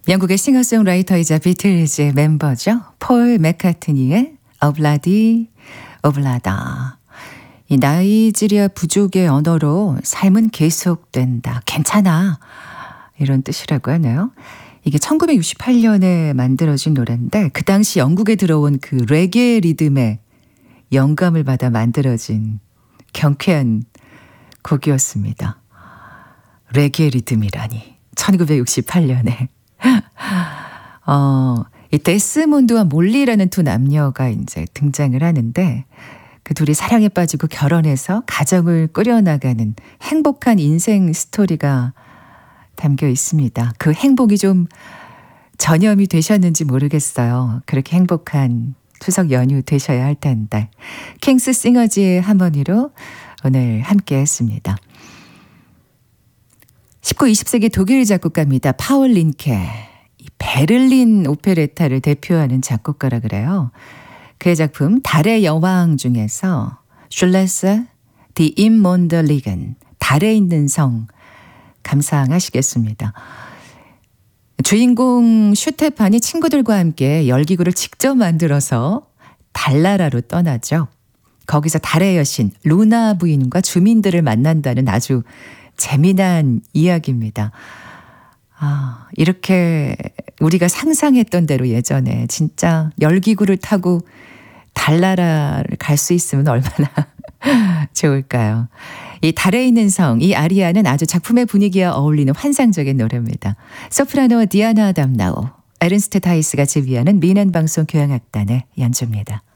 영국의 싱어송라이터이자 비틀즈의 멤버죠. 폴 맥카트니의 오블라디 오블라다. 이 나이지리아 부족의 언어로 삶은 계속된다. 괜찮아. 이런 뜻이라고 하네요. 이게 1968년에 만들어진 노래인데 그 당시 영국에 들어온 그 레게 리듬에 영감을 받아 만들어진 경쾌한 곡이었습니다. 레게 리듬이라니. 1968년에. 이 데스몬드와 몰리라는 두 남녀가 이제 등장을 하는데 그 둘이 사랑에 빠지고 결혼해서 가정을 꾸려나가는 행복한 인생 스토리가 담겨 있습니다. 그 행복이 좀 전염이 되셨는지 모르겠어요. 그렇게 행복한 추석 연휴 되셔야 할 텐데. 킹스 싱어즈의 하모니로 오늘 함께 했습니다. 19, 20세기 독일 작곡가입니다. 파울 린케. 이 베를린 오페레타를 대표하는 작곡가라 그래요. 그의 작품 달의 여왕 중에서 슐레스 디 임몬더 리겐 달에 있는 성 감상하시겠습니다. 주인공 슈테판이 친구들과 함께 열기구를 직접 만들어서 달나라로 떠나죠. 거기서 달의 여신 루나 부인과 주민들을 만난다는 아주 재미난 이야기입니다. 이렇게 우리가 상상했던 대로 예전에 진짜 열기구를 타고 달나라를 갈 수 있으면 얼마나 좋을까요? 이 달에 있는 성, 이 아리아는 아주 작품의 분위기와 어울리는 환상적인 노래입니다. 소프라노 디아나 담나오, 에른스트 타이스가 지휘하는 미넨 방송 교향악단의 연주입니다.